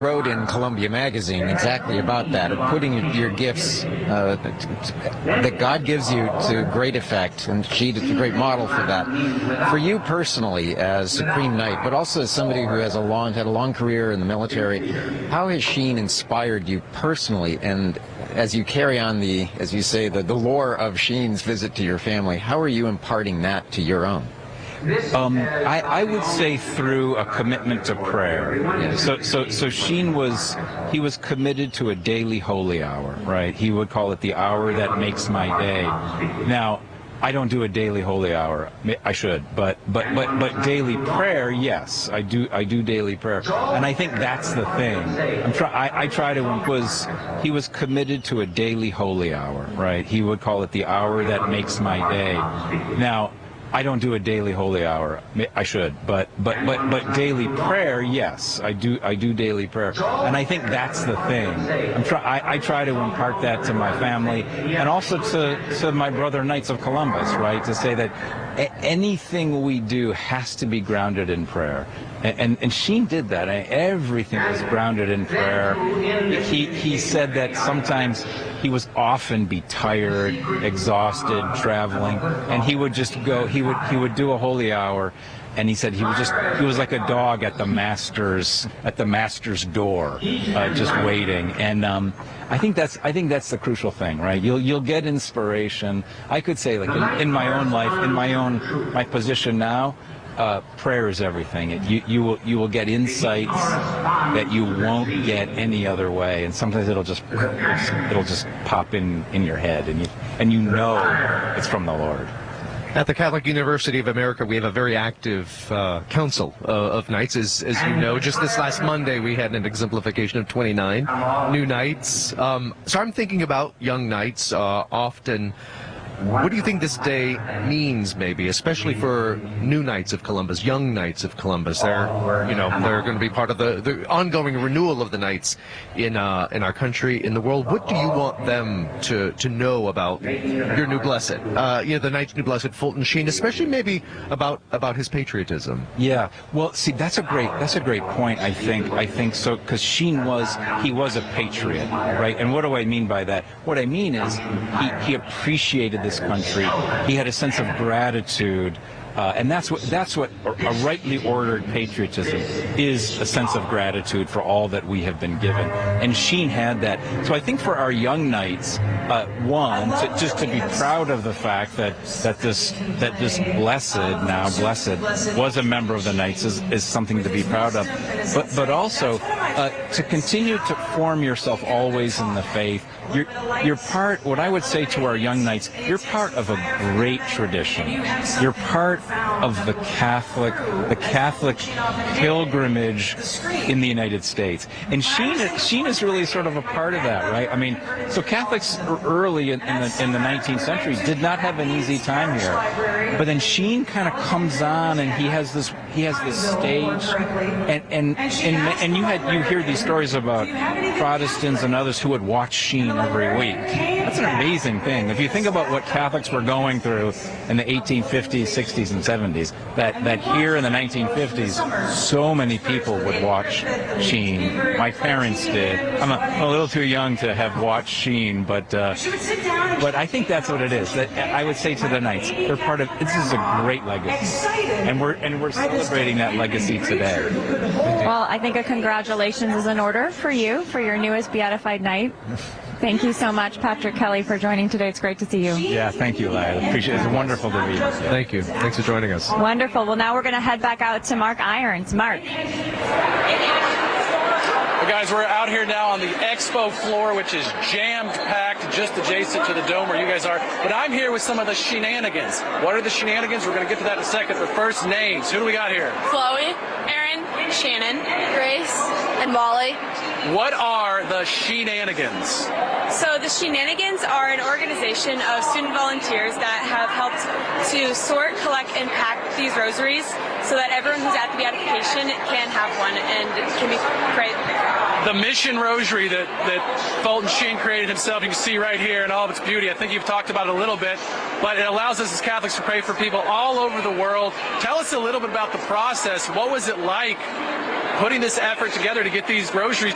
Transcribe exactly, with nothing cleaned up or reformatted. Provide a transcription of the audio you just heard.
wrote in Columbia Magazine exactly about that, of putting your gifts uh, that God gives you to great effect, and she is a great model for that. For you personally, as Supreme Knight, but also as somebody who has a long had a long career in the military, how has Sheen inspired you personally? And as you carry on the, as you say, the, the lore of Sheen's visit to your family, how are you imparting that to your own? Um, I, I would say through a commitment to prayer. Yes. So, so, so Sheen was, he was committed to a daily holy hour, right? He would call it the hour that makes my day. Now, I don't do a daily holy hour. I should, but, but, but, but daily prayer, yes, I do, I do daily prayer. And I think that's the thing. I'm try, I, I try to, was, he was committed to a daily holy hour, right? He would call it the hour that makes my day. Now, I don't do a daily holy hour. I should, but but but but daily prayer, yes, I do. I do daily prayer, and I think that's the thing. I'm try. I, I try to impart that to my family, and also to to my brother Knights of Columbus, right? To say that a anything we do has to be grounded in prayer, and and, and Sheen did that. Everything was grounded in prayer. He he said that sometimes he was often be tired, exhausted, traveling, and he would just go. He would he would do a holy hour, and he said he was just he was like a dog at the master's at the master's door, uh, just waiting. And um, I think that's I think that's the crucial thing, right? You'll you'll get inspiration. I could say, like in, in my own life, in my own my position now. Uh, prayer is everything. It, you, you will you will get insights that you won't get any other way, and sometimes it'll just it'll just pop in in your head, and you and you know it's from the Lord. At the Catholic University of America, we have a very active uh, council uh, of Knights. As, as you know, just this last Monday, we had an exemplification of twenty-nine new Knights. Um, so I'm thinking about young Knights uh, often. What do you think this day means, maybe, especially for new Knights of Columbus, young Knights of Columbus? They're, you know, they're going to be part of the, the ongoing renewal of the Knights in uh, in our country, in the world. What do you want them to to know about your new blessed, uh, you know, the Knight's new blessed Fulton Sheen, especially maybe about about his patriotism? Yeah, well, see, that's a great that's a great point. I think I think so, because Sheen was he was a patriot, right? And what do I mean by that? What I mean is he he appreciated this country. He had a sense of gratitude, uh, and that's what that's what a rightly ordered patriotism is, a sense of gratitude for all that we have been given. And Sheen had that. So I think for our young Knights, uh, one, to, just to be proud of the fact that that this that this blessed now blessed was a member of the Knights is, is something to be proud of. But but also uh, to continue to form yourself always in the faith. You're, you're part, what I would say to our young Knights, you're part of a great tradition. You're part of the Catholic, the Catholic pilgrimage in the United States. And Sheen, Sheen is really sort of a part of that, right? I mean, so Catholics early in, in, the, in the nineteenth century did not have an easy time here. But then Sheen kind of comes on, and he has this, he has this stage, and, and, and, and you had, you hear these stories about Protestants and others who would watch Sheen every week. That's an amazing thing. If you think about what Catholics were going through in the eighteen fifties, sixties, and seventies, that, that here in the nineteen fifties, so many people would watch Sheen. My parents did. I'm a, a little too young to have watched Sheen, but uh, but I think that's what it is. That I would say to the Knights, they're part of. This is a great legacy, and we're and we're celebrating that legacy today. Well, I think a congratulations is in order for you for your newest beatified Knight. Thank you so much, Patrick Kelly, for joining today. It's great to see you. Yeah, thank you, Lai. I appreciate it. It's wonderful to be here. Thank you. Thanks for joining us. Wonderful. Well, now we're going to head back out to Mark Irons. Mark. Well, guys, we're out here now on the expo floor, which is jammed-packed, just adjacent to the dome where you guys are. But I'm here with some of the shenanigans. What are the shenanigans? We're going to get to that in a second. But first, names. Who do we got here? Chloe, Aaron, Shannon, Grace, and Wally. What are the shenanigans? So the Shenanigans are an organization of student volunteers that have helped to sort, collect, and pack these rosaries so that everyone who's at the beatification can have one and can be prayed. The mission rosary that, that Fulton Sheen created himself, you can see right here in all of its beauty. I think you've talked about it a little bit, but it allows us as Catholics to pray for people all over the world. Tell us a little bit about the process. What was it like putting this effort together to get these rosaries